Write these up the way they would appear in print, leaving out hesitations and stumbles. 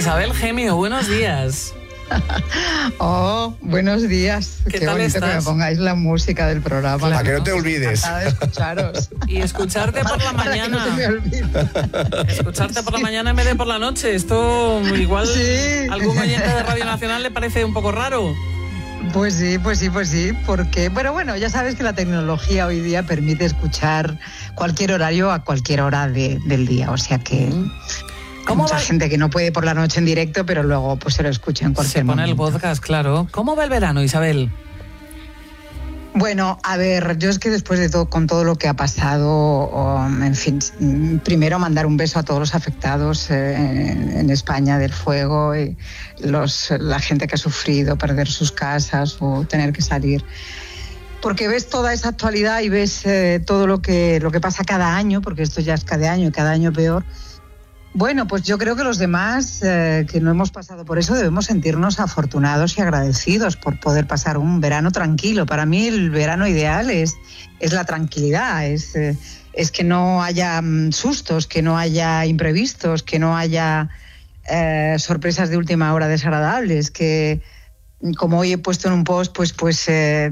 Isabel Gemio, buenos días. Oh, buenos días. ¿Qué Qué tal bonito estás? que me pongáis la música del programa. Para que no te olvides. Encantada de escucharos. Y escucharte por la Para que no se me mañana. olvide. Escucharte por la mañana en vez de por la noche. Esto igual Sí. algún oyente de Radio Nacional le parece un poco raro. Pues sí, porque, bueno, ya sabes que la tecnología hoy día permite escuchar cualquier horario a cualquier hora del día, o sea que hay mucha gente que no puede por la noche en directo, pero luego pues se lo escucha en cualquier Se pone momento. el podcast, claro. ¿Cómo va el verano, Isabel? Bueno, a ver, yo es que después de todo, con todo lo que ha pasado, en fin, primero mandar un beso a todos los afectados en España del fuego, y la gente que ha sufrido perder sus casas o tener que salir. Porque ves toda esa actualidad y ves todo lo que pasa cada año, porque esto ya es cada año y cada año peor. Bueno, pues yo creo que los demás que no hemos pasado por eso debemos sentirnos afortunados y agradecidos por poder pasar un verano tranquilo. Para mí el verano ideal es la tranquilidad, es que no haya sustos, que no haya imprevistos, que no haya sorpresas de última hora desagradables, que como hoy he puesto en un post, pues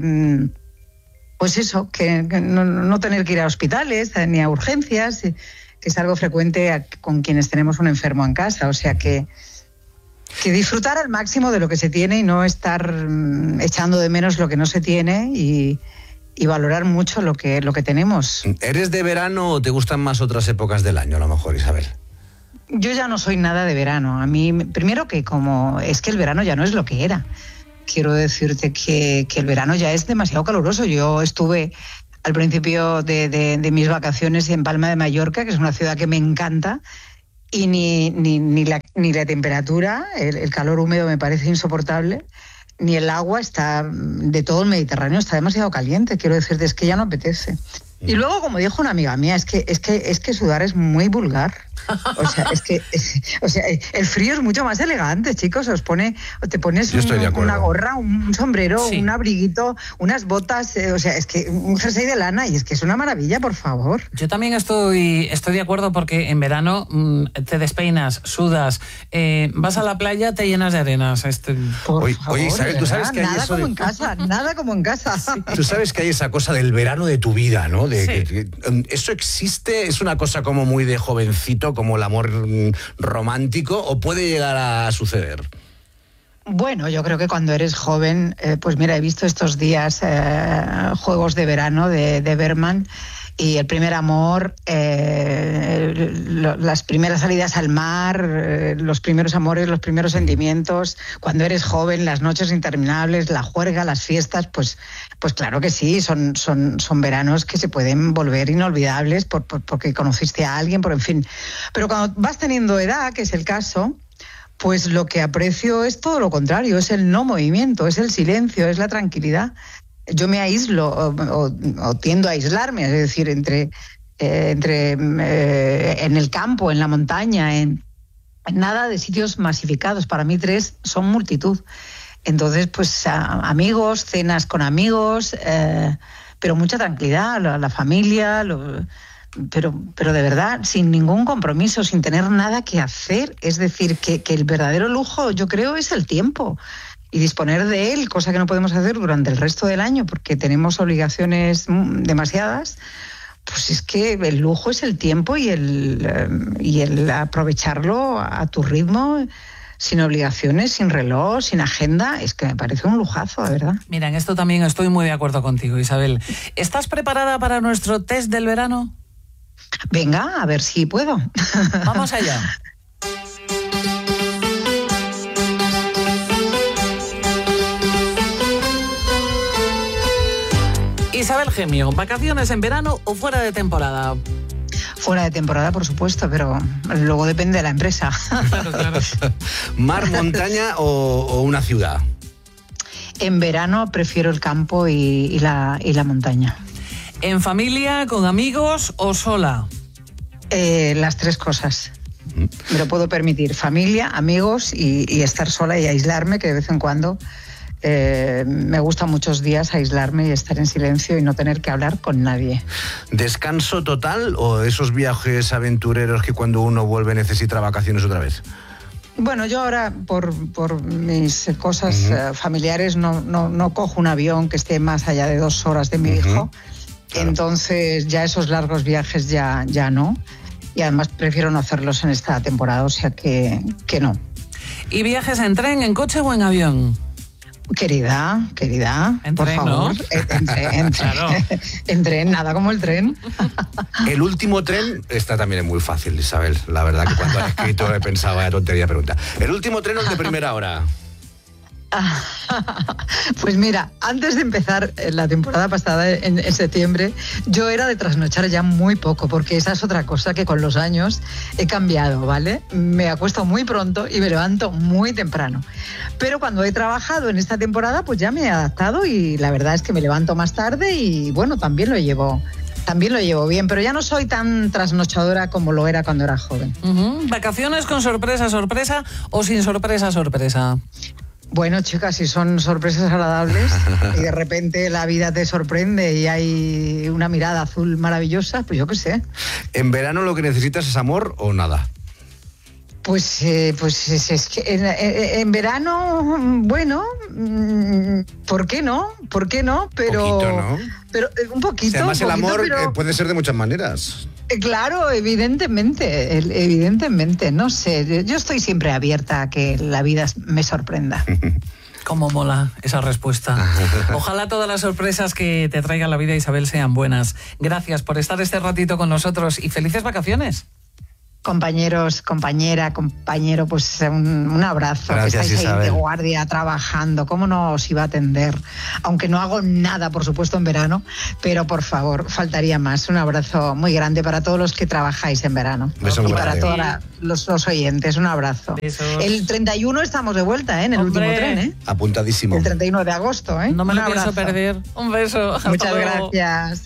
eso, que no tener que ir a hospitales ni a urgencias, que es algo frecuente con quienes tenemos un enfermo en casa. O sea que disfrutar al máximo de lo que se tiene y no estar echando de menos lo que no se tiene y valorar mucho lo que tenemos. ¿Eres de verano o te gustan más otras épocas del año, a lo mejor, Isabel? Yo ya no soy nada de verano. A mí, primero que es que el verano ya no es lo que era. Quiero decirte que el verano ya es demasiado caluroso. Yo estuve al principio de mis vacaciones en Palma de Mallorca, que es una ciudad que me encanta, y ni la temperatura, el calor húmedo me parece insoportable, ni el agua de todo el Mediterráneo está demasiado caliente. Quiero decirte, es que ya no apetece. Y luego, como dijo una amiga mía, es que sudar es muy vulgar. O sea, el frío es mucho más elegante, chicos. Te pones una gorra, un sombrero, sí, un abriguito, unas botas, o sea, es que un jersey de lana, y es que es una maravilla, por favor. Yo también estoy de acuerdo, porque en verano te despeinas, sudas, vas a la playa, te llenas de arenas. Oye, Isabel, tú sabes que hay nada eso como en casa, nada como en casa. Sí. Tú sabes que hay esa cosa del verano de tu vida, ¿no? Sí. ¿Eso existe? ¿Es una cosa como muy de jovencito, como el amor romántico, o puede llegar a suceder? Bueno, yo creo que cuando eres joven, pues mira, he visto estos días Juegos de Verano de Bergman, y el primer amor, las primeras salidas al mar, los primeros amores, los primeros sentimientos, cuando eres joven, las noches interminables, la juerga, las fiestas, pues claro que sí, son veranos que se pueden volver inolvidables porque conociste a alguien, en fin. Pero cuando vas teniendo edad, que es el caso, pues lo que aprecio es todo lo contrario, es el no movimiento, es el silencio, es la tranquilidad. Yo me aíslo o tiendo a aislarme, es decir, entre en el campo, en la montaña, en nada de sitios masificados. Para mí 3 son multitud. Entonces, pues amigos, cenas con amigos, pero mucha tranquilidad, la familia, pero de verdad, sin ningún compromiso, sin tener nada que hacer. Es decir, que el verdadero lujo, yo creo, es el tiempo. Y disponer de él, cosa que no podemos hacer durante el resto del año porque tenemos obligaciones demasiadas. Pues es que el lujo es el tiempo y el aprovecharlo a tu ritmo, sin obligaciones, sin reloj, sin agenda. Es que me parece un lujazo, de verdad. Mira, en esto también estoy muy de acuerdo contigo, Isabel. ¿Estás preparada para nuestro test del verano? Venga, a ver si puedo. Vamos allá. Isabel Gemio, ¿vacaciones en verano o fuera de temporada? Fuera de temporada, por supuesto, pero luego depende de la empresa. Claro. ¿Mar, montaña o una ciudad? En verano prefiero el campo y la montaña. ¿En familia, con amigos o sola? Las 3 cosas. Me lo puedo permitir. Familia, amigos y estar sola y aislarme, que de vez en cuando me gusta muchos días aislarme y estar en silencio y no tener que hablar con nadie. ¿Descanso total o esos viajes aventureros que cuando uno vuelve necesita vacaciones otra vez? Bueno, yo ahora por mis cosas familiares no cojo un avión que esté más allá de 2 horas de mi hijo. Claro. Entonces ya esos largos viajes ya no. Y además prefiero no hacerlos en esta temporada, o sea que no. ¿Y viajes en tren, en coche o en avión? Querida, en por tren, favor, ¿no? Claro. En tren, nada como el tren. El último tren, esta también es muy fácil, Isabel. La verdad que cuando has escrito he pensado, vaya tontería pregunta. El último tren o el de primera hora. Pues mira, antes de empezar la temporada pasada, en septiembre, yo era de trasnochar ya muy poco, porque esa es otra cosa que con los años he cambiado, ¿vale? Me acuesto muy pronto y me levanto muy temprano. Pero cuando he trabajado en esta temporada, pues ya me he adaptado y la verdad es que me levanto más tarde y bueno, también lo llevo bien, pero ya no soy tan trasnochadora como lo era cuando era joven. ¿Vacaciones con sorpresa o sin sorpresa? Bueno, chicas, si son sorpresas agradables y de repente la vida te sorprende y hay una mirada azul maravillosa, pues yo qué sé. ¿En verano lo que necesitas es amor o nada? Pues es que en verano, bueno, ¿por qué no? Pero, poquito, ¿no? Pero un poquito. O sea, además el amor pero... puede ser de muchas maneras. Claro, evidentemente, no sé, yo estoy siempre abierta a que la vida me sorprenda. Cómo mola esa respuesta. Ojalá todas las sorpresas que te traiga la vida, Isabel, sean buenas. Gracias por estar este ratito con nosotros y felices vacaciones. Compañeros, compañero, pues un abrazo. Gracias, que estáis Isabel. ahí de guardia, trabajando. ¿Cómo no os iba a atender? Aunque no hago nada, por supuesto, en verano, pero por favor, faltaría más. Un abrazo muy grande para todos los que trabajáis en verano. Beso y muy para grande. todos los oyentes, un abrazo. Besos. El 31 estamos de vuelta, en el último tren, Apuntadísimo. El 31 de agosto, No me un lo pienso abrazo. perder. Un beso. Hasta Muchas luego. gracias.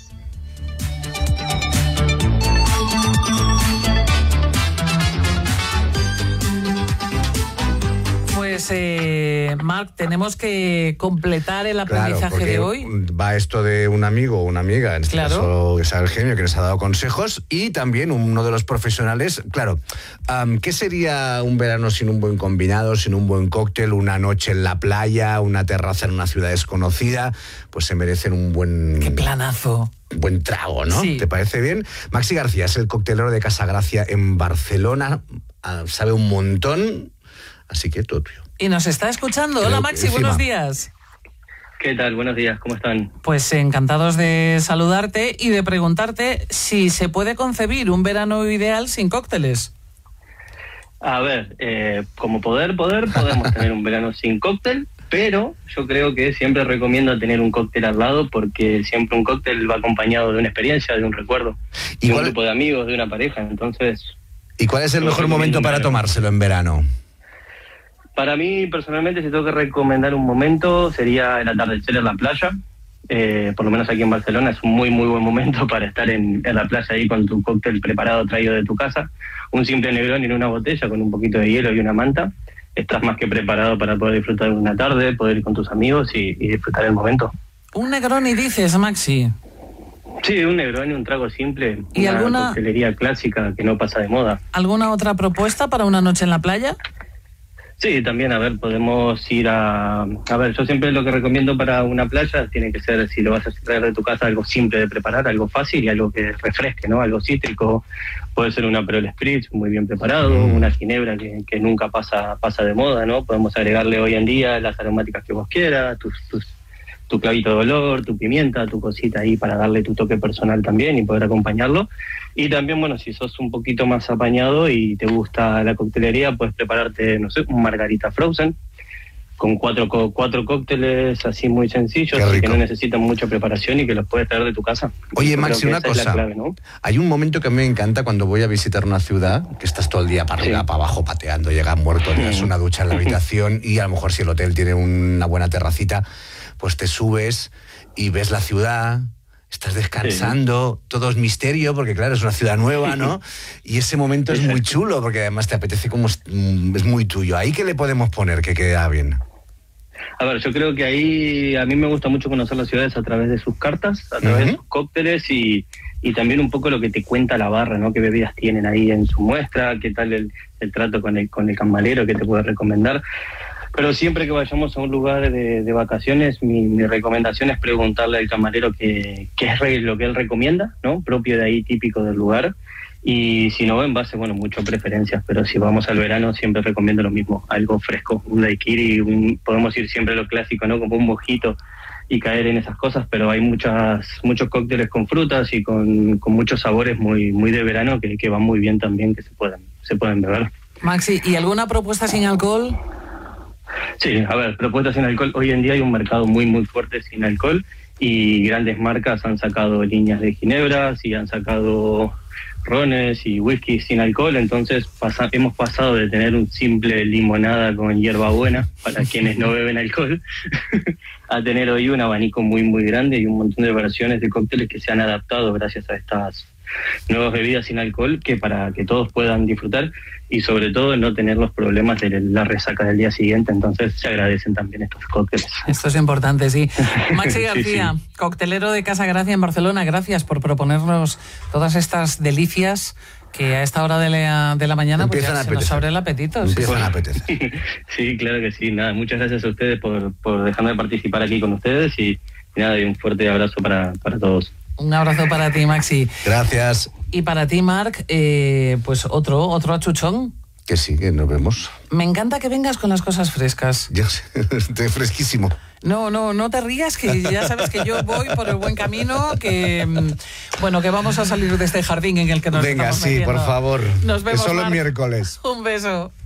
Pues, Marc, tenemos que completar el aprendizaje porque de hoy. Va esto de un amigo o una amiga, en este caso Isabel Gemio, que nos ha dado consejos, y también uno de los profesionales. Claro, ¿qué sería un verano sin un buen combinado, sin un buen cóctel, una noche en la playa, una terraza en una ciudad desconocida? Pues se merecen un buen... ¡Qué planazo! Buen trago, ¿no? Sí. ¿Te parece bien? Maxi García es el coctelero de Casa Gracia en Barcelona, sabe un montón, así que todo tuyo. Y nos está escuchando. Hola, Maxi, buenos días. ¿Qué tal? Buenos días, ¿cómo están? Pues encantados de saludarte y de preguntarte si se puede concebir un verano ideal sin cócteles. A ver, como podemos tener un verano sin cóctel, pero yo creo que siempre recomiendo tener un cóctel al lado, porque siempre un cóctel va acompañado de una experiencia, de un recuerdo, de un grupo de amigos, de una pareja, entonces... ¿Y cuál es el mejor momento para tomárselo en verano? Para mí, personalmente, si tengo que recomendar un momento, sería el atardecer en la playa. Por lo menos aquí en Barcelona es un muy, muy buen momento para estar en la playa ahí con tu cóctel preparado, traído de tu casa. Un simple Negroni en una botella con un poquito de hielo y una manta. Estás más que preparado para poder disfrutar de una tarde, poder ir con tus amigos y disfrutar el momento. Un Negroni, dices, Maxi. Sí, un Negroni, un trago simple. ¿Y una alguna coctelería clásica que no pasa de moda. ¿Alguna otra propuesta para una noche en la playa? Sí, también, a ver, podemos ir a ver, yo siempre lo que recomiendo para una playa tiene que ser, si lo vas a traer de tu casa, algo simple de preparar, algo fácil y algo que refresque, ¿no? Algo cítrico, puede ser una Aperol Spritz muy bien preparado, una ginebra que nunca pasa de moda, ¿no? Podemos agregarle hoy en día las aromáticas que vos quieras, tu clavito de olor, tu pimienta, tu cosita ahí para darle tu toque personal también y poder acompañarlo. Y también, bueno, si sos un poquito más apañado y te gusta la coctelería, puedes prepararte, no sé, un margarita frozen con cuatro cócteles así muy sencillos y que no necesitan mucha preparación y que los puedes traer de tu casa. Oye, Maxi, una cosa. Es la clave, ¿no? Hay un momento que a mí me encanta cuando voy a visitar una ciudad, que estás todo el día para arriba, para abajo, pateando, llegas muerto, te das una ducha en la habitación y a lo mejor si el hotel tiene una buena terracita, pues te subes y ves la ciudad, estás descansando, todo es misterio, porque claro, es una ciudad nueva, ¿no? Y ese momento es muy chulo, porque además te apetece como es muy tuyo. ¿Ahí qué le podemos poner que queda bien? A ver, yo creo que ahí a mí me gusta mucho conocer las ciudades a través de sus cartas, a través de sus cócteles y y también un poco lo que te cuenta la barra, ¿no? Qué bebidas tienen ahí en su muestra, qué tal el trato con el camarero que te puede recomendar. Pero siempre que vayamos a un lugar de vacaciones, mi recomendación es preguntarle al camarero qué es lo que él recomienda, ¿no? Propio de ahí, típico del lugar. Y si no, en base, bueno, mucho preferencias, pero si vamos al verano siempre recomiendo lo mismo, algo fresco, un daiquiri, podemos ir siempre a lo clásico, ¿no? Como un mojito y caer en esas cosas, pero hay muchos cócteles con frutas y con muchos sabores muy de verano que van muy bien también, que se pueden beber. Maxi, ¿y alguna propuesta sin alcohol? Sí, a ver, propuestas sin alcohol. Hoy en día hay un mercado muy fuerte sin alcohol y grandes marcas han sacado líneas de ginebras y han sacado rones y whisky sin alcohol, entonces hemos pasado de tener un simple limonada con hierbabuena para quienes no beben alcohol a tener hoy un abanico muy grande y un montón de versiones de cócteles que se han adaptado gracias a estas nuevas bebidas sin alcohol, que para que todos puedan disfrutar y sobre todo no tener los problemas de la resaca del día siguiente. Entonces se agradecen también estos cócteles. Esto es importante, sí. Maxi García, sí. Coctelero de Casa Gracia en Barcelona, gracias por proponernos todas estas delicias que a esta hora de la mañana pues ya se nos abre el apetito. Empiezan a apetecer. Sí, claro que sí. Nada, muchas gracias a ustedes por dejarme participar aquí con ustedes y nada, y un fuerte abrazo para todos. Un abrazo para ti, Maxi. Gracias. Y para ti, Marc, pues otro achuchón. Que sí, que nos vemos. Me encanta que vengas con las cosas frescas. Ya sé, estoy fresquísimo. No te rías, que ya sabes que yo voy por el buen camino, que vamos a salir de este jardín en el que nos estamos metiendo. Venga, sí, por favor. Nos vemos, es solo Marc. miércoles. Un beso.